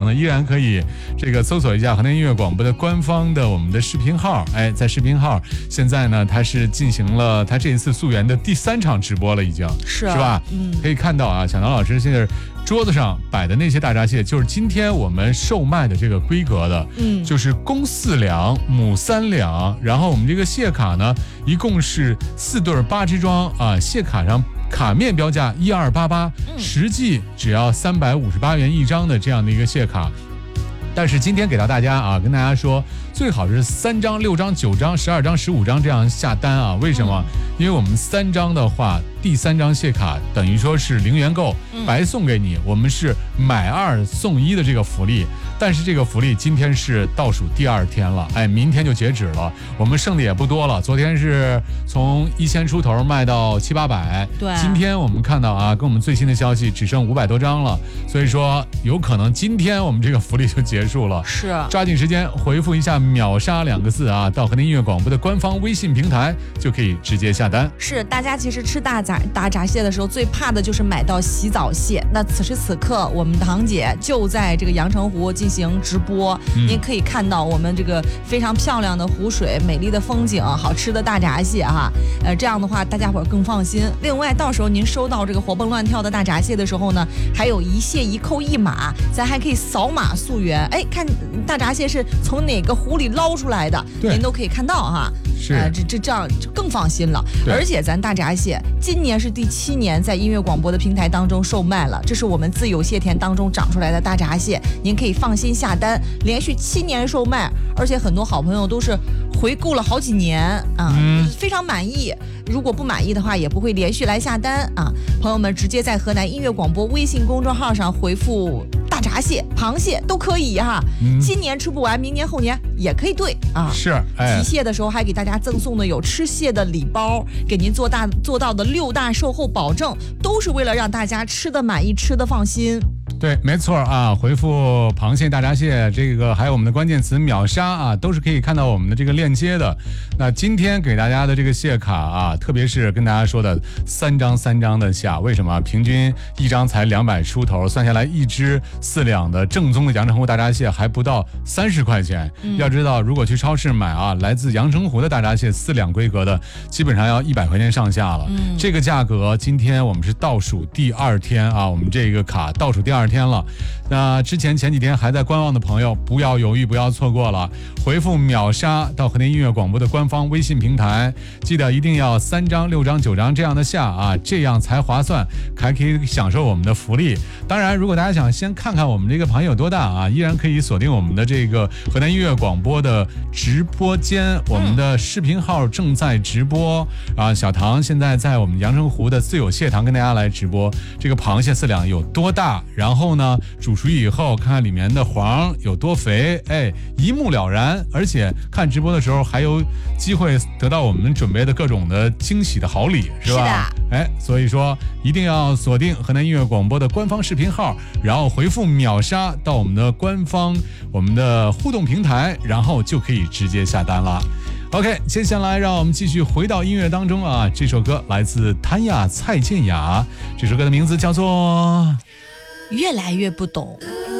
呢，依然可以这个搜索一下河南音乐广播的官方的我们的视频号。在视频号现在呢，它是进行了它这一次溯源的第3场直播了，已经是吧？可以看到啊，小唐老师现在桌子上摆的那些大闸蟹，就是今天我们售卖的这个规格的，就是公4两，母3两，然后我们这个蟹卡呢，一共是4对8只装啊，蟹卡上卡面标价1288，实际只要358元一张的这样的一个蟹卡。但是今天给到大家啊，跟大家说，最好是3张、6张、9张、12张、15张这样下单啊。为什么？因为我们3张的话，第3张蟹卡等于说是零元购，白送给你。我们是买2送1的这个福利，但是这个福利今天是倒数第2天了，明天就截止了。我们剩的也不多了，昨天是从1000出头卖到700-800，对，今天我们看到啊，跟我们最新的消息只剩500多张了，所以说有可能今天我们这个福利就结束了。是，抓紧时间回复一下秒杀2个字啊，到河南音乐广播的官方微信平台就可以直接下单。 是，大家其实吃大闸蟹的时候最怕的就是买到洗澡蟹。那此时此刻我们堂姐就在这个阳澄湖进行直播，您可以看到我们这个非常漂亮的湖水、美丽的风景、好吃的大闸蟹哈。这样的话大家伙更放心。另外到时候您收到这个活蹦乱跳的大闸蟹的时候呢，还有一蟹一扣1码，咱还可以扫码溯源，看大闸蟹是从哪个湖里捞出来的，您都可以看到哈。是，这样就更放心了。而且咱大闸蟹今年是第7年在音乐广播的平台当中售卖了，这是我们自有蟹田当中长出来的大闸蟹，您可以放心下单，连续7年售卖，而且很多好朋友都是回顾了好几年啊，非常满意。如果不满意的话，也不会连续来下单啊。朋友们直接在河南音乐广播微信公众号上回复大闸蟹、螃蟹都可以哈。今年吃不完，明年后年也可以兑啊。是，提蟹的时候还给大家赠送的有吃蟹的礼包，给您做到的6大售后保证，都是为了让大家吃的满意，吃的放心。 对，没错啊，回复螃蟹、大闸蟹这个还有我们的关键词秒杀啊，都是可以看到我们的这个链接的。那今天给大家的这个蟹卡啊，特别是跟大家说的3张的下，为什么？平均1张才200出头，算下来1只4两的正宗的阳澄湖大闸蟹还不到30块钱。要知道，如果去超市买啊，来自阳澄湖的大闸蟹4两规格的，基本上要100块钱上下了。这个价格，今天我们是倒数第2天啊，我们这个卡倒数第2天了。那前几天还在观望的朋友，不要犹豫，不要错过了，回复秒杀到河南音乐广播的官方微信平台，记得一定要3张、6张、9张这样的下啊，这样才划算，还可以享受我们的福利。当然，如果大家想先看看我们这个盘有多大啊，依然可以锁定我们的这个河南音乐广播的直播间，我们的视频号正在直播啊。小唐现在在我们阳澄湖的自有蟹塘跟大家来直播这个螃蟹4两有多大，然后呢煮熟以后看看里面的黄有多肥，一目了然。而且看直播的时候还有机会得到我们准备的各种的惊喜的好礼，是吧？所以说一定要锁定河南音乐广播的官方视频号，然后回复秒杀到我们的官方我们的互动平台，然后就可以直接下单了。OK， 接下来让我们继续回到音乐当中啊，这首歌来自谭雅蔡健雅，这首歌的名字叫做越来越不懂。